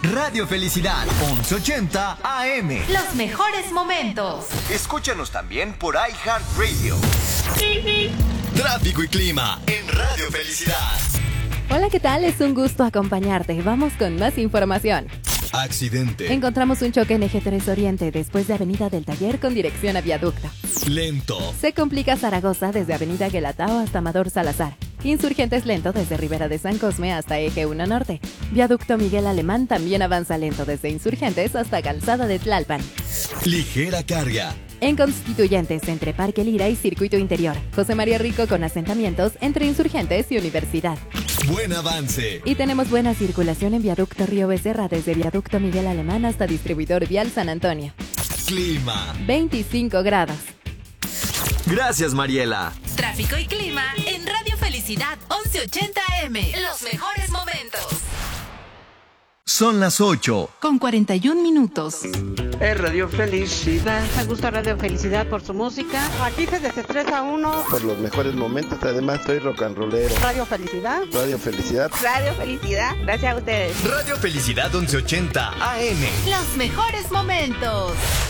Radio Felicidad, 1180 AM. Los mejores momentos. Escúchanos también por iHeartRadio. Tráfico y clima en Radio Felicidad. Hola, ¿qué tal? Es un gusto acompañarte. Vamos con más información. Accidente. Encontramos un choque en Eje 3 Oriente después de Avenida del Taller con dirección a Viaducto. Lento. Se complica Zaragoza desde Avenida Guelatao hasta Amador Salazar. Insurgentes lento desde Ribera de San Cosme hasta Eje 1 Norte. Viaducto Miguel Alemán también avanza lento desde Insurgentes hasta Calzada de Tlalpan. Ligera carga. En Constituyentes, entre Parque Lira y Circuito Interior. José María Rico con asentamientos entre Insurgentes y Universidad. Buen avance. Y tenemos buena circulación en Viaducto Río Becerra desde Viaducto Miguel Alemán hasta Distribuidor Vial San Antonio. Clima. 25 grados. Gracias, Mariela. Tráfico y clima en Radio Felicidad 1180 AM. Los mejores momentos. Son las 8. Con 41 minutos. Es Radio Felicidad. Me gusta Radio Felicidad por su música. Aquí se desestresa uno. Por los mejores momentos, además soy rock and rollero. Radio Felicidad. Radio Felicidad. Radio Felicidad. Gracias a ustedes. Radio Felicidad 1180 AM. Los mejores momentos.